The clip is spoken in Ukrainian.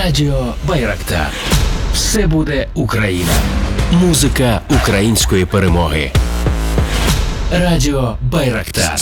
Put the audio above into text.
Радіо Байрактар. Все буде Україна. Музика української перемоги. Радіо Байрактар.